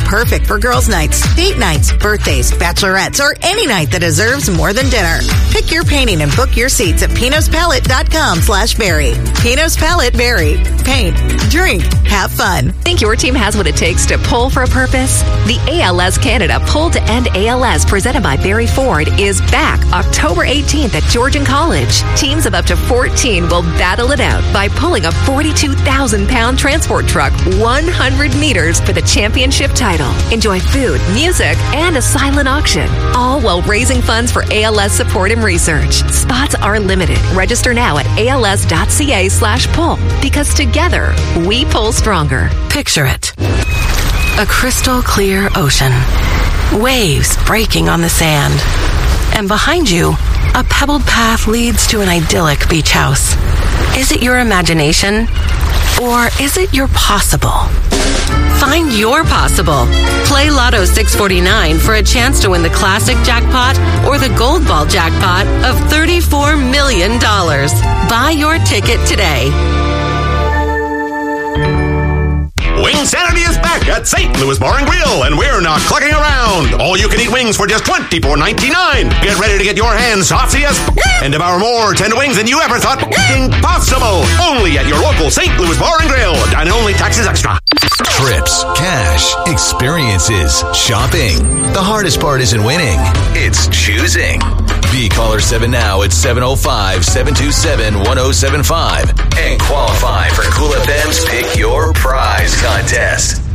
perfect for girls' nights, date nights, birthdays, bachelorettes, or any night that deserves more than dinner. Pick your painting and book your seats at PinosPalette.com/Barry. Pinos Palette Barry. Paint, drink, have fun. Think your team has what it takes to pull for a purpose? The ALS Canada Pull to End ALS presented by Barry Ford is back October 18th at Georgian College. Teams of up to 14 will battle it out by pulling a 42,000-pound transport truck 100 meters for the championship title. Enjoy food, music, and a silent auction, all while raising funds for ALS support and research. Spots are limited. Register now at als.ca/pull because together we pull stronger. Picture it. A crystal clear ocean. Waves breaking on the sand. And behind you, a pebbled path leads to an idyllic beach house. Is it your imagination? Or is it your possible? Find your possible. Play Lotto 649 for a chance to win the classic jackpot or the gold ball jackpot of $34 million. Buy your ticket today. Wingsanity is back at St. Louis Bar and Grill, and we're not clucking around. All you can eat wings for just $24.99. Get ready to get your hands saucy as and devour more tender wings than you ever thought possible. Only at your local St. Louis Bar and Grill. Dine only, taxes extra. Trips, cash, experiences, shopping. The hardest part isn't winning, it's choosing. Be caller 7 now at 705-727-1075 and qualify for Cool FM's Pick Your Prize contest.